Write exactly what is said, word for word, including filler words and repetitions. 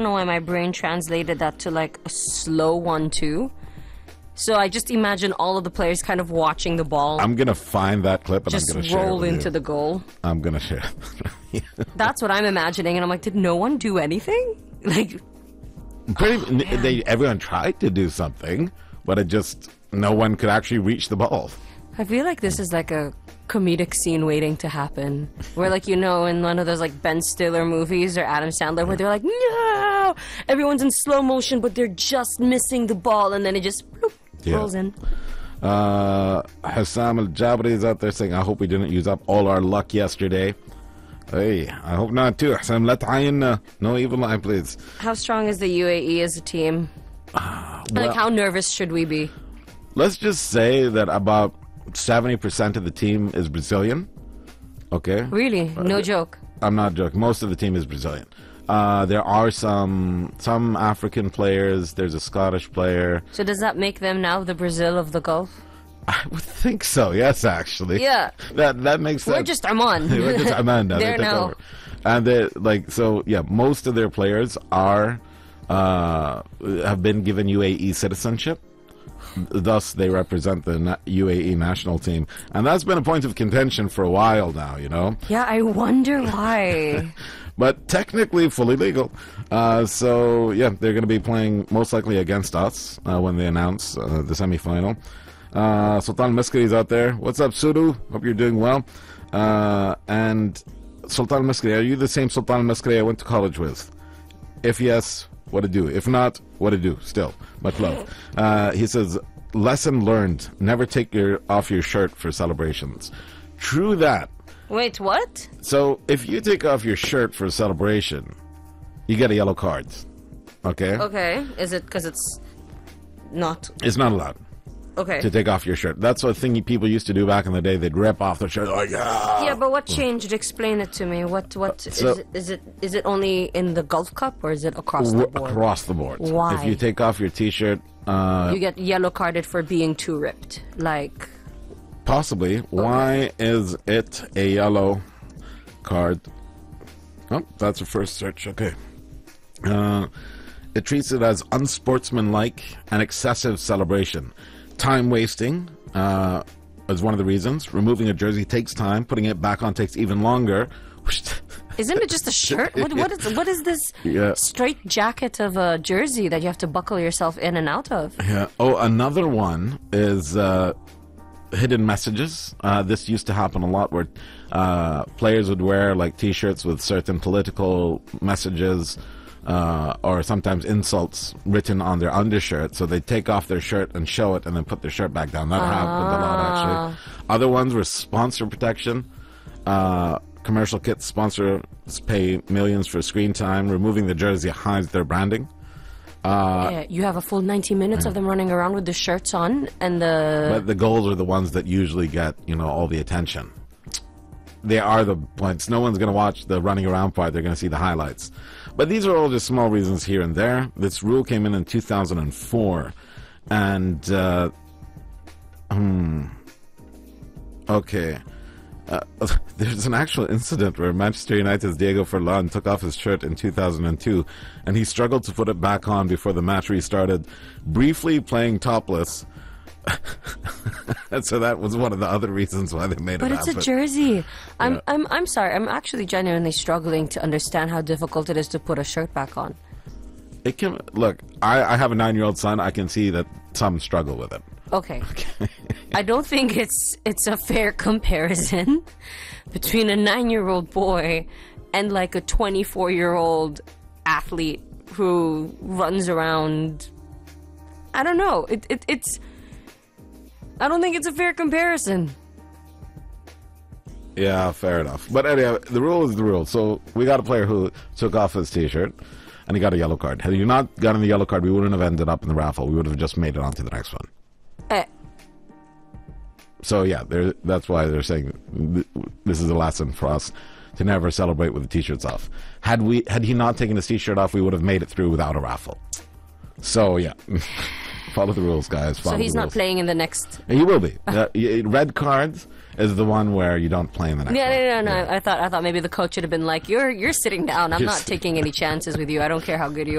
know why my brain translated that to like a slow one too. So I just imagine all of the players kind of watching the ball. I'm gonna find that clip and just I'm gonna share it roll with into you. the goal. I'm gonna share it. That's what I'm imagining, and I'm like, did no one do anything? Like, Pretty, oh, they everyone tried to do something, but it just no one could actually reach the ball. I feel like this is like a comedic scene waiting to happen, where, like, you know, in one of those like Ben Stiller movies or Adam Sandler, where they're like, no, everyone's in slow motion, but they're just missing the ball, and then it just bloop, Yeah. rolls in. Uh, Hassam Al Jabri is out there saying, "I hope we didn't use up all our luck yesterday." Hey, I hope not too. Hassam, let تعين, no evil eye, please. How strong is the U A E as a team? well- Like, how nervous should we be? Let's just say that about seventy percent of the team is Brazilian. Okay, Really? No joke. I'm not joking. Most of the team is Brazilian. Uh, there are some some African players. There's a Scottish player. So does that make them now the Brazil of the Gulf? I would think so. Yes, actually. Yeah. That that makes sense. We're just Armand. We're just Armand now. They There took now. over. And they like so yeah. Most of their players are uh, have been given U A E citizenship. Thus, they represent the na- U A E national team, and that's been a point of contention for a while now. You know. Yeah, I wonder why. But technically fully legal. Uh, so, yeah, they're going to be playing most likely against us uh, when they announce uh, the semifinal. Uh, Sultan Miskri's out there. What's up, Sudu? Hope you're doing well. Uh, and Sultan Miskri, are you the same Sultan Miskri I went to college with? If yes, what to do? If not, what to do? Still, much love. Uh, he says, lesson learned. Never take your off your shirt for celebrations. True that. Wait, what? So, if you take off your shirt for a celebration, you get a yellow card. Okay? Okay. Is it because it's not... It's not allowed Okay. to take off your shirt. That's a thing people used to do back in the day. They'd rip off their shirt. Oh, yeah! Yeah, but what changed? Explain it to me. What? What is So- it? Is it? Is it only in the Gulf Cup, or is it across the W- board? Across the board. Why? If you take off your t-shirt, uh, You get yellow carded for being too ripped. Like, possibly. Why is it a yellow card? Oh, that's a first search. Okay. Uh, it treats it as unsportsmanlike and excessive celebration. Time wasting uh, is one of the reasons. Removing a jersey takes time. Putting it back on takes even longer. isn't it just a shirt? What? What is? What is this Yeah. straight jacket of a jersey that you have to buckle yourself in and out of? Yeah. Oh, another one is uh, hidden messages. Uh, this used to happen a lot where uh, players would wear like T-shirts with certain political messages uh, or sometimes insults written on their undershirt. So they take off their shirt and show it and then put their shirt back down. That happened a lot, actually. Other ones were sponsor protection. Uh, commercial kit sponsors pay millions for screen time. Removing the jersey hides their branding. yeah, you have a full ninety minutes of them running around with the shirts on and the. But the goals are the ones that usually get, you know, all the attention. They are the points. No one's going to watch the running around part. They're going to see the highlights. But these are all just small reasons here and there. This rule came in in two thousand four. And, uh, hmm. Okay. Uh, there's an actual incident where Manchester United's Diego Forlan took off his shirt in two thousand two, and he struggled to put it back on before the match restarted, briefly playing topless. And so that was one of the other reasons why they made But it it's happen. a jersey. I'm, Yeah. I'm, I'm sorry. I'm actually genuinely struggling to understand how difficult it is to put a shirt back on. It can look. I, I have a nine-year-old son. I can see that some struggle with it. Okay. I don't think it's it's a fair comparison between a nine-year-old boy and like a twenty-four-year-old athlete who runs around. I don't know. It, it it's. I don't think it's a fair comparison. Yeah, fair enough. But anyway, the rule is the rule. So we got a player who took off his T-shirt, and he got a yellow card. Had he not gotten the yellow card, we wouldn't have ended up in the raffle. We would have just made it on to the next one. Eh, So yeah, they're- that's why they're saying th- this is a lesson for us to never celebrate with the T-shirts off. Had we, had he not taken his T-shirt off, we would have made it through without a raffle. So yeah, follow the rules, guys. Follow so he's the not rules. playing in the next. He will be. Uh, y- red cards is the one where you don't play in the next Yeah, one. no, no, no. I thought I thought maybe the coach should have been like, "You're you're sitting down. I'm You're not sitting taking any chances with you. I don't care how good you